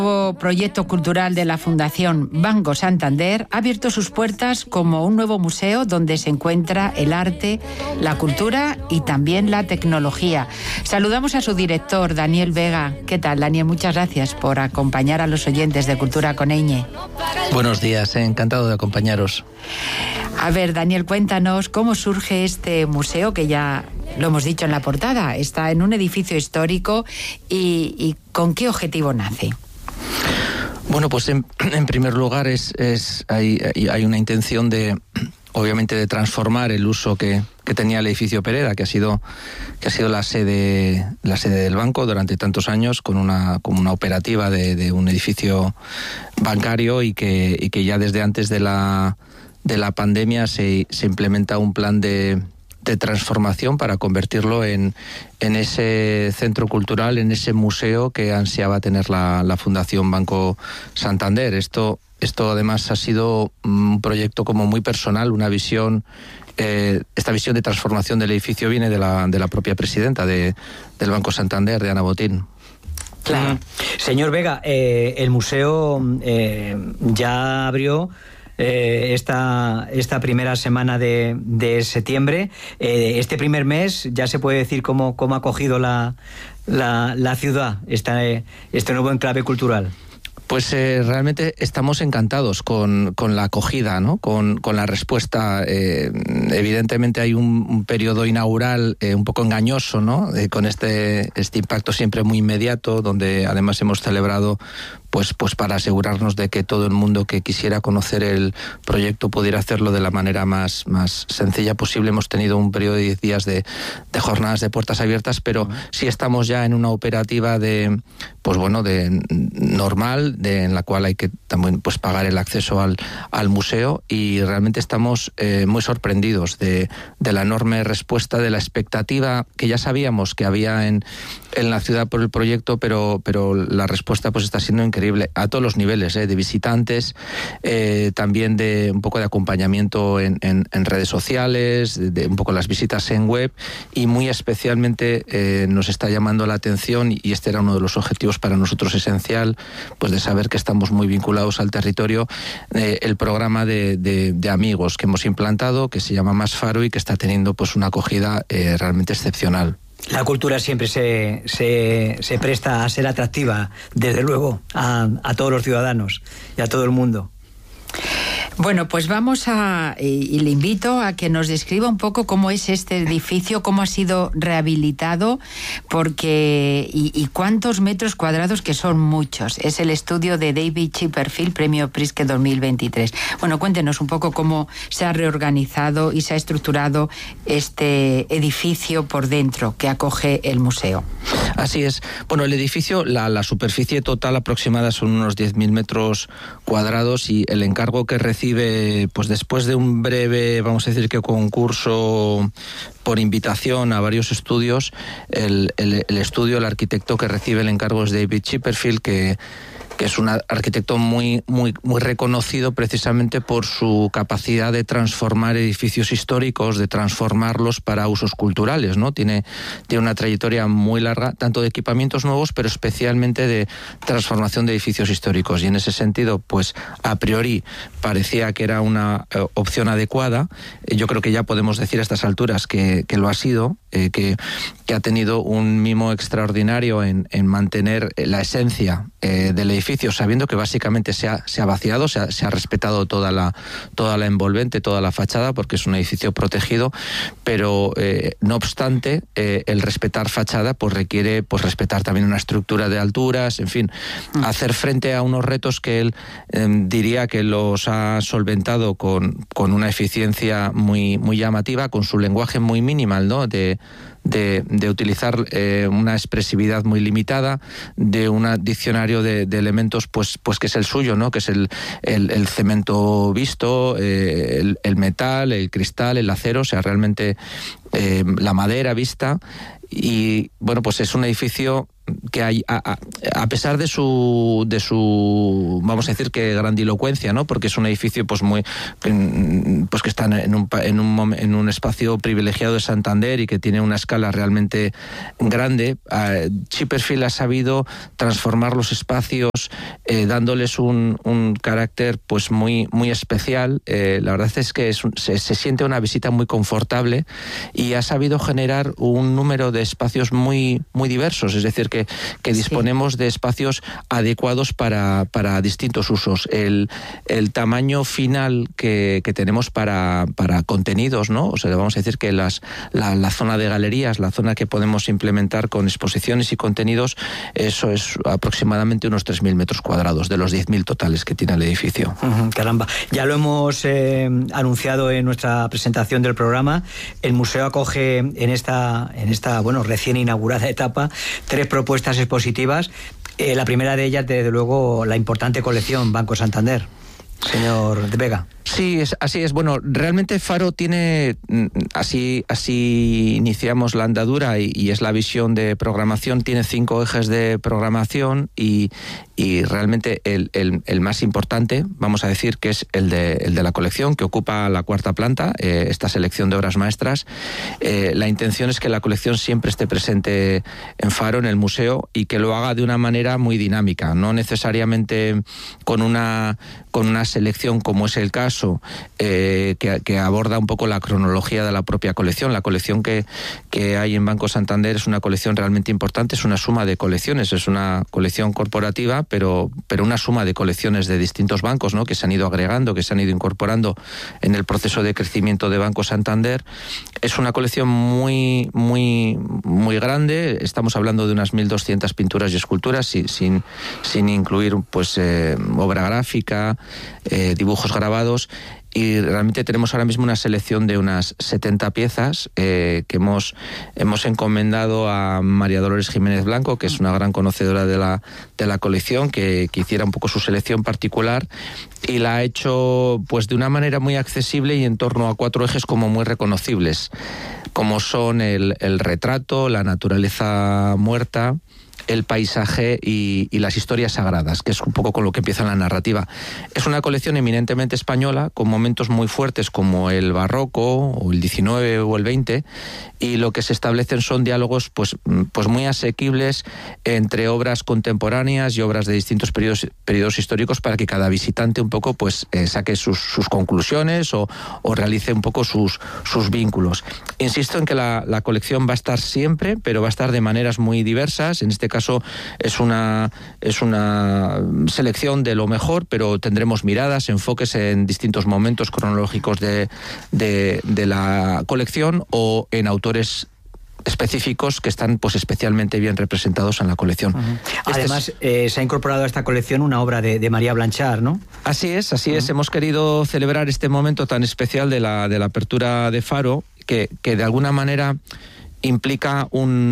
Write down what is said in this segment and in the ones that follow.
El nuevo proyecto cultural de la Fundación Banco Santander ha abierto sus puertas como un nuevo museo donde se encuentra el arte, la cultura y también la tecnología. Saludamos a su director, Daniel Vega. ¿Qué tal, Daniel? Muchas gracias por acompañar a los oyentes de Cultura con Eñe. Buenos días, encantado de acompañaros. A ver, Daniel, cuéntanos cómo surge este museo, que ya lo hemos dicho en la portada. Está en un edificio histórico y ¿con qué objetivo nace? Bueno, pues en primer lugar hay una intención de, obviamente, de transformar el uso que tenía el edificio Pereda, que ha sido la sede del banco durante tantos años, como una operativa de un edificio bancario y que ya desde antes de la pandemia se implementa un plan de transformación para convertirlo en ese centro cultural, en ese museo que ansiaba tener la Fundación Banco Santander. Esto además ha sido un proyecto como muy personal, una visión. Esta visión de transformación del edificio viene de la propia presidenta del Banco Santander, de Ana Botín. Claro. Señor Vega, el museo ya abrió esta primera semana de septiembre. Este primer mes ya se puede decir cómo ha acogido la ciudad este nuevo enclave cultural. Pues realmente estamos encantados con la acogida, ¿no? Con la respuesta. Evidentemente hay un periodo inaugural un poco engañoso, ¿no? Con este impacto siempre muy inmediato, donde además hemos celebrado pues para asegurarnos de que todo el mundo que quisiera conocer el proyecto pudiera hacerlo de la manera más sencilla posible. Hemos tenido un periodo de 10 días de jornadas de puertas abiertas, pero sí estamos ya en una operativa de normal, en la cual hay que también pues pagar el acceso al museo, y realmente estamos muy sorprendidos de la enorme respuesta, de la expectativa que ya sabíamos que había en la ciudad por el proyecto, pero la respuesta pues está siendo increíble a todos los niveles, de visitantes, también de un poco de acompañamiento en redes sociales, de un poco las visitas en web, y muy especialmente nos está llamando la atención, y este era uno de los objetivos para nosotros esencial, pues de saber que estamos muy vinculados al territorio, el programa de amigos que hemos implantado, que se llama Más Faro y que está teniendo pues una acogida realmente excepcional. La cultura siempre se presta a ser atractiva, desde luego, a todos los ciudadanos y a todo el mundo. Bueno, pues vamos y le invito a que nos describa un poco cómo es este edificio, cómo ha sido rehabilitado, y cuántos metros cuadrados, que son muchos. Es el estudio de David Chipperfield, Premio Pritzker 2023. Bueno, cuéntenos un poco cómo se ha reorganizado y se ha estructurado este edificio por dentro que acoge el museo. Así es. Bueno, el edificio, la superficie total aproximada son unos 10.000 metros cuadrados, y el encargo que recibe, pues después de un breve, vamos a decir que concurso por invitación a varios estudios, el arquitecto que recibe el encargo es David Chipperfield, que es un arquitecto muy reconocido precisamente por su capacidad de transformar edificios históricos, de transformarlos para usos culturales, ¿no? Tiene una trayectoria muy larga, tanto de equipamientos nuevos, pero especialmente de transformación de edificios históricos. Y en ese sentido, pues a priori parecía que era una opción adecuada. Yo creo que ya podemos decir a estas alturas que lo ha sido, que ha tenido un mimo extraordinario en mantener la esencia del edificio, sabiendo que básicamente se ha vaciado, se ha respetado toda la envolvente, toda la fachada, porque es un edificio protegido, pero no obstante, el respetar fachada pues requiere pues respetar también una estructura de alturas, en fin, hacer frente a unos retos que él diría que los ha solventado con una eficiencia muy llamativa, con su lenguaje muy minimal, ¿no? de utilizar una expresividad muy limitada, de un diccionario de elementos pues que es el suyo, ¿no? Que es el cemento visto, el metal, el cristal, el acero, o sea, realmente la madera vista. Y bueno, pues es un edificio hay, a pesar de su vamos a decir que grandilocuencia, ¿no? Porque es un edificio pues que está en un espacio privilegiado de Santander y que tiene una escala realmente grande. Chipperfield ha sabido transformar los espacios dándoles un carácter pues muy especial. La verdad es que se siente una visita muy confortable y ha sabido generar un número de espacios muy diversos, es decir, que disponemos de espacios adecuados para distintos usos. El tamaño final que tenemos para contenidos, ¿no? O sea, vamos a decir que la zona de galerías, la zona que podemos implementar con exposiciones y contenidos, eso es aproximadamente unos 3.000 metros cuadrados de los 10.000 totales que tiene el edificio. Caramba, ya lo hemos anunciado en nuestra presentación del programa. El museo acoge en esta recién inaugurada etapa 3 propuestas expositivas. La primera de ellas, desde luego, la importante colección Banco Santander. Señor Vega. Sí, así es. Bueno, realmente Faro tiene, así iniciamos la andadura y es la visión de programación, tiene 5 ejes de programación y realmente el más importante, vamos a decir, que es el de la colección, que ocupa la 4ª planta, esta selección de obras maestras. La intención es que la colección siempre esté presente en Faro, en el museo, y que lo haga de una manera muy dinámica, no necesariamente con una selección como es el caso, que aborda un poco la cronología de la propia colección. La colección que hay en Banco Santander es una colección realmente importante, es una suma de colecciones, es una colección corporativa, pero una suma de colecciones de distintos bancos, ¿no? Que se han ido agregando, que se han ido incorporando en el proceso de crecimiento de Banco Santander. Es una colección muy grande, estamos hablando de unas 1.200 pinturas y esculturas, sin incluir pues obra gráfica, dibujos grabados, y realmente tenemos ahora mismo una selección de unas 70 piezas que hemos encomendado a María Dolores Jiménez Blanco, que es una gran conocedora de la colección, que hiciera un poco su selección particular, y la ha hecho pues de una manera muy accesible y en torno a 4 ejes como muy reconocibles, como son el retrato, la naturaleza muerta, el paisaje y las historias sagradas, que es un poco con lo que empieza la narrativa. Es una colección eminentemente española, con momentos muy fuertes como el barroco, o el 19 o el 20, y lo que se establecen son diálogos pues muy asequibles entre obras contemporáneas y obras de distintos periodos históricos, para que cada visitante un poco pues saque sus conclusiones o realice un poco sus vínculos. Insisto en que la colección va a estar siempre, pero va a estar de maneras muy diversas. En este caso es una selección de lo mejor, pero tendremos miradas, enfoques en distintos momentos cronológicos de la colección o en autores específicos que están pues especialmente bien representados en la colección. Además, se ha incorporado a esta colección una obra de María Blanchard, ¿no? Así es. Hemos querido celebrar este momento tan especial de la apertura de Faro, que de alguna manera implica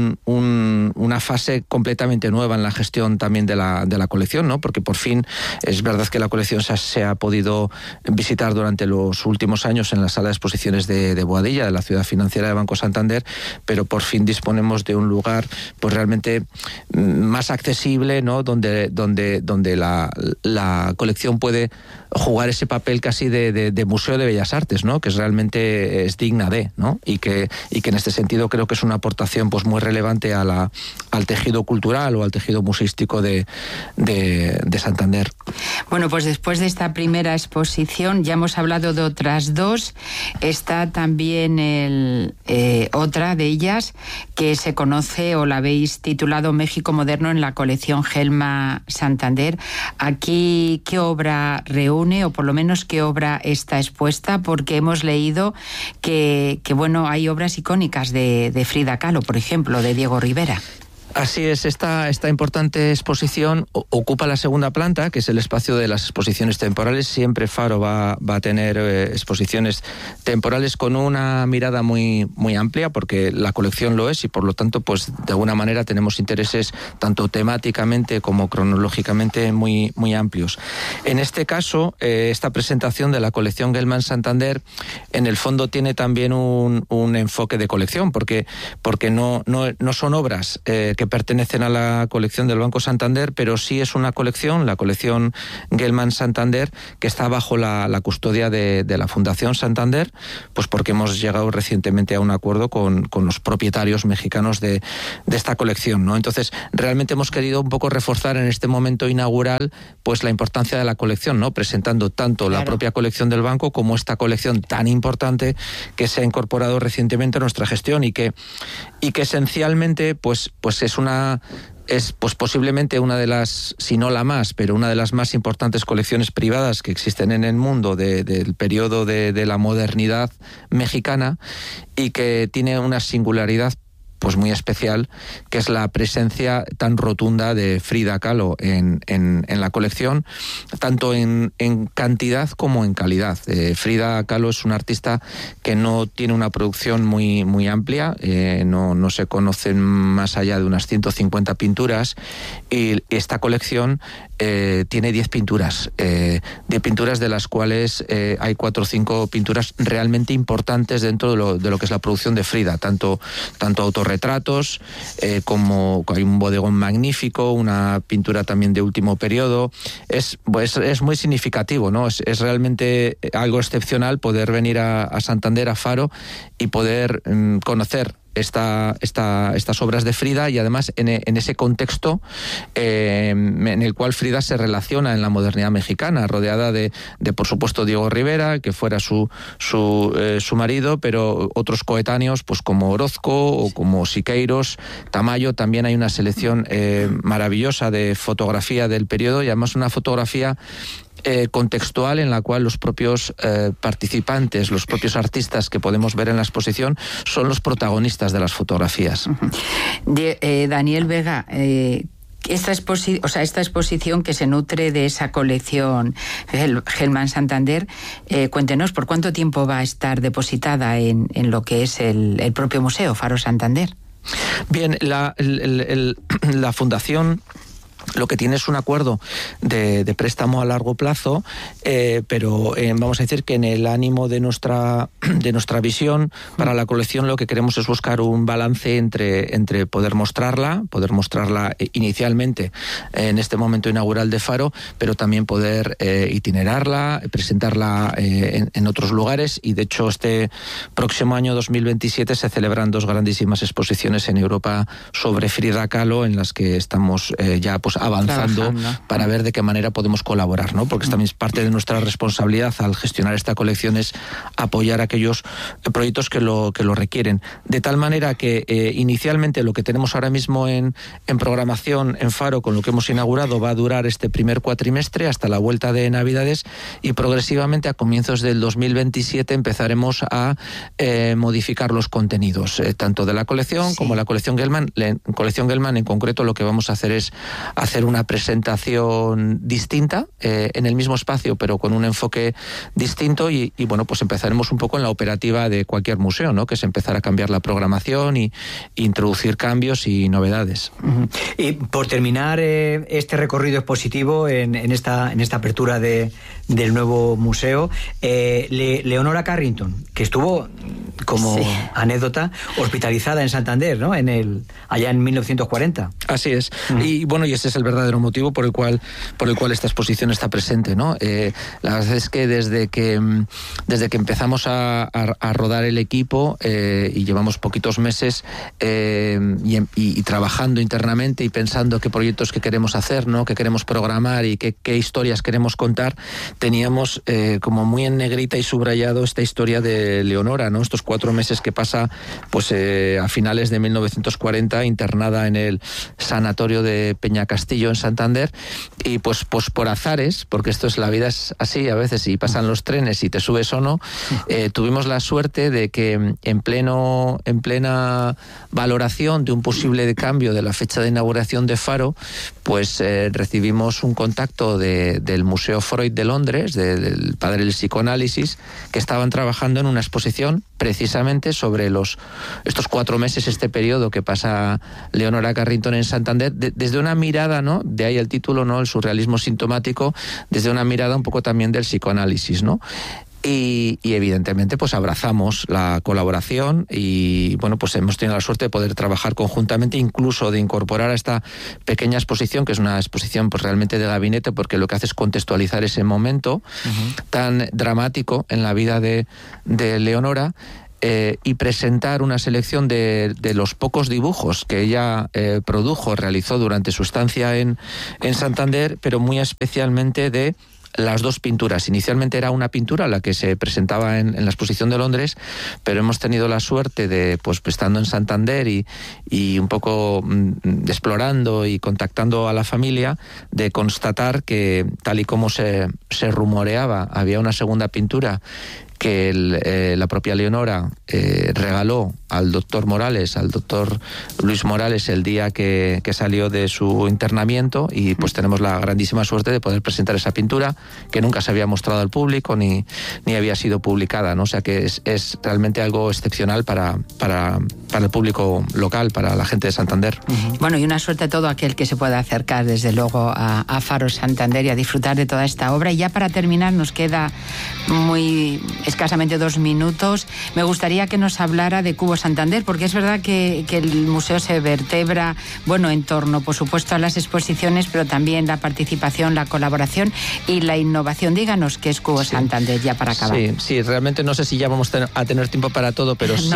una fase completamente nueva en la gestión también de la colección, ¿no? Porque por fin es verdad que la colección se ha podido visitar durante los últimos años en la sala de exposiciones de Boadilla, de la ciudad financiera de Banco Santander, pero por fin disponemos de un lugar pues realmente más accesible, ¿no? Donde la colección puede jugar ese papel casi de museo de bellas artes, ¿no? Que realmente es digna de, ¿no? Y que en este sentido creo que es una aportación pues muy relevante al tejido cultural o al tejido museístico de Santander. Bueno, pues después de esta primera exposición ya hemos hablado de otras 2. Está también otra de ellas que se conoce o la habéis titulado México Moderno en la colección Gelma Santander. Aquí, ¿qué obra reúne o por lo menos qué obra está expuesta? Porque hemos leído que bueno, hay obras icónicas de Frida Kahlo, por ejemplo, de Diego Rivera. Así es, esta importante exposición ocupa la 2ª planta, que es el espacio de las exposiciones temporales. Siempre Faro va a tener exposiciones temporales con una mirada muy amplia, porque la colección lo es y por lo tanto pues de alguna manera tenemos intereses tanto temáticamente como cronológicamente muy amplios. En este caso, esta presentación de la colección Gelman Santander en el fondo tiene también un enfoque de colección, porque no son obras que que pertenecen a la colección del Banco Santander, pero sí es una colección, la colección Gelman Santander, que está bajo la custodia de la Fundación Santander, pues porque hemos llegado recientemente a un acuerdo con los propietarios mexicanos de esta colección, ¿no? Entonces, realmente hemos querido un poco reforzar en este momento inaugural pues la importancia de la colección, ¿no? Presentando tanto la propia colección del banco como esta colección tan importante que se ha incorporado recientemente a nuestra gestión y que esencialmente pues es posiblemente una de las, si no la más, pero una de las más importantes colecciones privadas que existen en el mundo del periodo de la modernidad mexicana, y que tiene una singularidad pues muy especial, que es la presencia tan rotunda de Frida Kahlo en la colección, tanto en cantidad como en calidad. Frida Kahlo es una artista que no tiene una producción muy amplia, no se conocen más allá de unas 150 pinturas, y esta colección tiene 10 pinturas, 10 pinturas de las cuales hay 4 o 5 pinturas realmente importantes dentro de lo que es la producción de Frida, tanto autorretratos, como hay un bodegón magnífico, una pintura también de último periodo. Es muy significativo, ¿no? Es realmente algo excepcional poder venir a Santander, a Faro, y poder conocer estas obras de Frida, y además en ese contexto en el cual Frida se relaciona en la modernidad mexicana, rodeada de por supuesto Diego Rivera, que fuera su marido, pero otros coetáneos pues como Orozco o como Siqueiros, Tamayo. También hay una selección maravillosa de fotografía del periodo, y además una fotografía contextual en la cual los propios participantes, los propios artistas que podemos ver en la exposición son los protagonistas de las fotografías. Daniel Vega, esta exposición que se nutre de esa colección Gelman Santander, cuéntenos por cuánto tiempo va a estar depositada en lo que es el propio museo Faro Santander. Bien, la fundación lo que tiene es un acuerdo de préstamo a largo plazo, pero vamos a decir que en el ánimo de nuestra visión para la colección, lo que queremos es buscar un balance entre poder mostrarla inicialmente en este momento inaugural de Faro, pero también poder itinerarla, presentarla en otros lugares. Y de hecho este próximo año 2027 se celebran 2 grandísimas exposiciones en Europa sobre Frida Kahlo, en las que estamos ya pues avanzando para ver de qué manera podemos colaborar, ¿no? Porque también es parte de nuestra responsabilidad al gestionar esta colección, es apoyar aquellos proyectos que lo requieren. De tal manera que inicialmente lo que tenemos ahora mismo en programación en Faro, con lo que hemos inaugurado, va a durar este primer cuatrimestre hasta la vuelta de Navidades, y progresivamente a comienzos del 2027 empezaremos a modificar los contenidos, tanto de la colección como la colección Gelman. Colección Gelman en concreto, lo que vamos a hacer es hacer una presentación distinta en el mismo espacio, pero con un enfoque distinto, y bueno, pues empezaremos un poco en la operativa de cualquier museo, ¿no? Que es empezar a cambiar la programación y introducir cambios y novedades. Y por terminar este recorrido expositivo en esta apertura del nuevo museo, Leonora Carrington, que estuvo como anécdota hospitalizada en Santander, ¿no? Allá en 1940. Así es. Y bueno, y ese es el verdadero motivo por el cual esta exposición está presente, ¿no? La verdad es que desde que empezamos a rodar el equipo, y llevamos poquitos meses y trabajando internamente y pensando qué proyectos que queremos hacer, ¿no? Que queremos programar y qué historias queremos contar, teníamos como muy en negrita y subrayado esta historia de Leonora, ¿no? Estos 4 meses que pasa pues a finales de 1940 internada en el sanatorio de Peñacastillo en Santander, y pues por azares, porque esto es, la vida es así a veces, y pasan los trenes y te subes o no, tuvimos la suerte de que en plena valoración de un posible cambio de la fecha de inauguración de Faro, pues recibimos un contacto del Museo Freud de Londres, del padre del psicoanálisis, que estaban trabajando en una exposición precisamente sobre estos 4 meses, este periodo que pasa Leonora Carrington en Santander, desde una mirada, ¿no? De ahí el título, ¿no? El surrealismo sintomático, desde una mirada un poco también del psicoanálisis, ¿no? Y evidentemente pues abrazamos la colaboración y bueno, pues hemos tenido la suerte de poder trabajar conjuntamente, incluso de incorporar a esta pequeña exposición, que es una exposición pues realmente de gabinete, porque lo que hace es contextualizar ese momento tan dramático en la vida de Leonora. Y presentar una selección de los pocos dibujos que ella realizó durante su estancia en Santander, pero muy especialmente de las dos pinturas. Inicialmente era una pintura la que se presentaba en la exposición de Londres, pero hemos tenido la suerte de, pues estando en Santander y un poco explorando y contactando a la familia, de constatar que, tal y como se rumoreaba, había una segunda pintura que la propia Leonora regaló al doctor Morales, al doctor Luis Morales, el día que salió de su internamiento, y pues tenemos la grandísima suerte de poder presentar esa pintura, que nunca se había mostrado al público ni había sido publicada, ¿no? O sea que es realmente algo excepcional para el público local, para la gente de Santander. Bueno, y una suerte a todo aquel que se pueda acercar desde luego a Faro Santander y a disfrutar de toda esta obra. Y ya para terminar, nos queda escasamente 2 minutos. Me gustaría que nos hablara de Cubo Santander, porque es verdad que el museo se vertebra, bueno, en torno, por supuesto, a las exposiciones, pero también la participación, la colaboración y la innovación. Díganos qué es Cubo Santander, ya para acabar. Sí, realmente no sé si ya vamos a tener tiempo para todo, pero sí,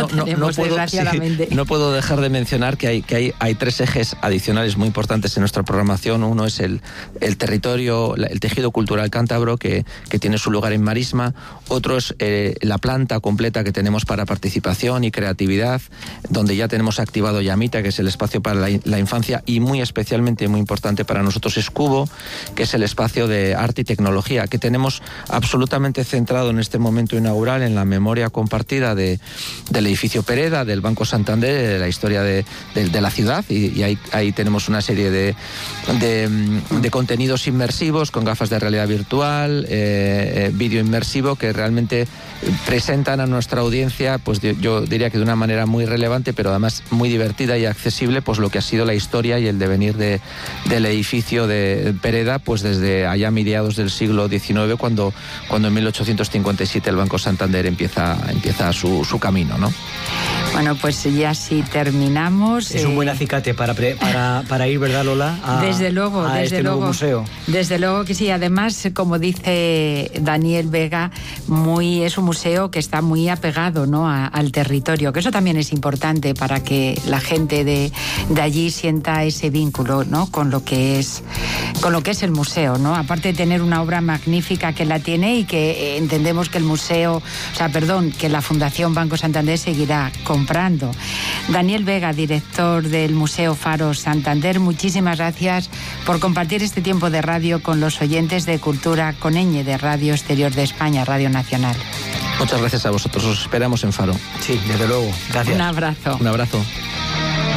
no puedo dejar de mencionar que hay 3 ejes adicionales muy importantes en nuestra programación. Uno es el territorio, el tejido cultural cántabro, que tiene su lugar en Marisma. Otro es la planta completa que tenemos para participación y creatividad, donde ya tenemos activado Llamita, que es el espacio para la infancia, y muy especialmente, muy importante para nosotros, es Cubo, que es el espacio de arte y tecnología, que tenemos absolutamente centrado en este momento inaugural en la memoria compartida del edificio Pereda, del Banco Santander, de la historia de la ciudad, y ahí tenemos una serie de contenidos inmersivos con gafas de realidad virtual, vídeo inmersivo, que realmente presentan a nuestra audiencia, pues yo diría que de una manera muy relevante, pero además muy divertida y accesible, pues lo que ha sido la historia y el devenir del edificio de Pereda, pues desde allá mediados del siglo XIX, cuando en 1857 el Banco Santander empieza su camino, ¿no? Bueno, pues ya sí terminamos. Es un buen acicate para ir, ¿verdad, Lola? Desde luego, nuevo museo. Desde luego que sí. Además, como dice Daniel Vega, es un museo que está muy apegado, ¿no?, al territorio, que eso también es importante para que la gente de allí sienta ese vínculo, ¿no?, con lo que es el museo, ¿no? Aparte de tener una obra magnífica que la tiene, y que entendemos que que la Fundación Banco Santander seguirá comprando. Daniel Vega, director del Museo Faro Santander, muchísimas gracias por compartir este tiempo de radio con los oyentes de Cultura con ñ, de Radio Exterior de España, Radio Nacional. Muchas gracias a vosotros, os esperamos en Faro. Sí, desde luego. Gracias. Un abrazo. Un abrazo.